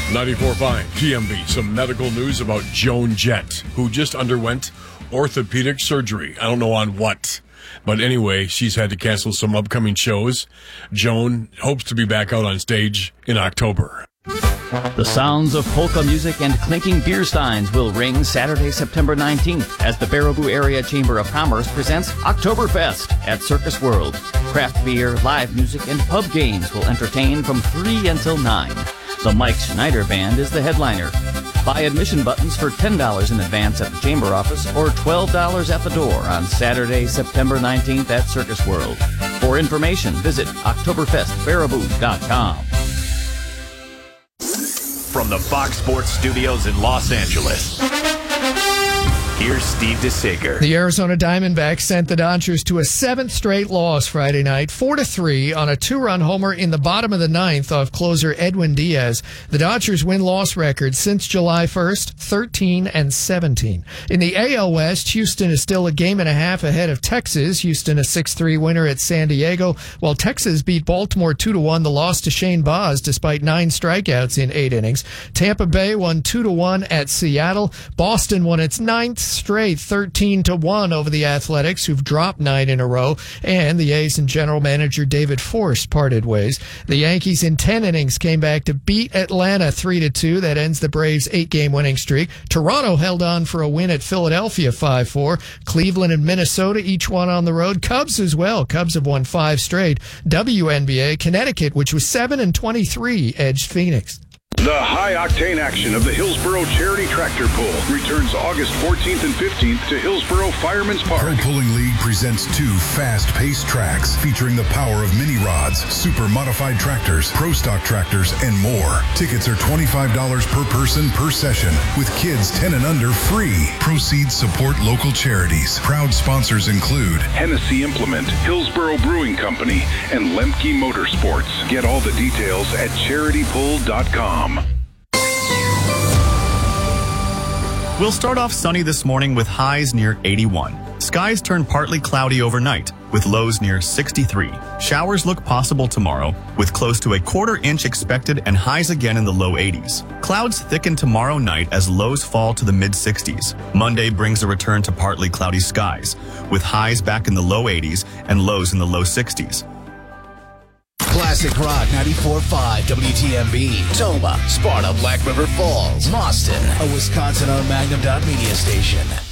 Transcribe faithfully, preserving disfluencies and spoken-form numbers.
ninety-four point five T M B. Some medical news about Joan Jett, who just underwent orthopedic surgery. I don't know on what. But anyway, she's had to cancel some upcoming shows. Joan hopes to be back out on stage in October. The sounds of polka music and clinking beer steins will ring Saturday, September nineteenth as the Baraboo Area Chamber of Commerce presents Oktoberfest at Circus World. Craft beer, live music, and pub games will entertain from three until nine. The Mike Schneider Band is the headliner. Buy admission buttons for ten dollars in advance at the Chamber office or twelve dollars at the door on Saturday, September nineteenth at Circus World. For information, visit Oktoberfest Baraboo dot com. From the Fox Sports Studios in Los Angeles, here's Steve DeSager. The Arizona Diamondbacks sent the Dodgers to a seventh straight loss Friday night, four to three, on a two-run homer in the bottom of the ninth off closer Edwin Diaz. The Dodgers' win-loss record since July first, thirteen and seventeen. In the A L West, Houston is still a game and a half ahead of Texas. Houston a six three winner at San Diego, while Texas beat Baltimore two to one. The loss to Shane Baz despite nine strikeouts in eight innings. Tampa Bay won two to one at Seattle. Boston won its ninth straight, thirteen to one over the Athletics, who've dropped nine in a row, and the A's and general manager David Forst parted ways. The Yankees in ten innings came back to beat Atlanta three to two. That ends the Braves' eight-game winning streak. Toronto held on for a win at Philadelphia five four. Cleveland and Minnesota each won on the road. Cubs as well. Cubs have won five straight. W N B A, Connecticut, which was seven and twenty-three, edged Phoenix. The high-octane action of the Hillsboro Charity Tractor Pull returns August fourteenth and fifteenth to Hillsboro Fireman's Park. Pro Pulling League presents two fast-paced tracks featuring the power of mini rods, super modified tractors, pro stock tractors, and more. Tickets are twenty-five dollars per person per session, with kids ten and under free. Proceeds support local charities. Proud sponsors include Hennessy Implement, Hillsboro Brewing Company, and Lemke Motorsports. Get all the details at charity pull dot com. We'll start off sunny this morning with highs near eighty-one. Skies turn partly cloudy overnight with lows near sixty-three. Showers look possible tomorrow with close to a quarter inch expected and highs again in the low eighties. Clouds thicken tomorrow night as lows fall to the mid sixties. Monday brings a return to partly cloudy skies with highs back in the low eighties and lows in the low sixties. Classic Rock ninety-four point five W T M B, Toma, Sparta, Black River Falls, Boston, a Wisconsin-owned Magnum Dot Media station.